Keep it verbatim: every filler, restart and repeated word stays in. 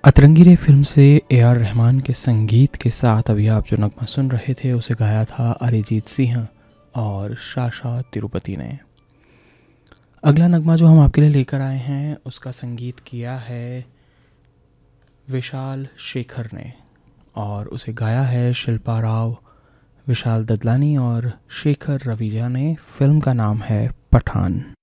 अतरंगी रे फिल्म से ए आर रहमान के संगीत के साथ अभी आप जो नगमा सुन रहे थे उसे गाया था अरिजीत सिंह और शाशा तिरुपति ने। अगला नगमा जो हम आपके लिए लेकर आए हैं उसका संगीत किया है विशाल शेखर ने और उसे गाया है शिल्पा राव, विशाल ददलानी और शेखर रवीजा ने। फिल्म का नाम है पठान।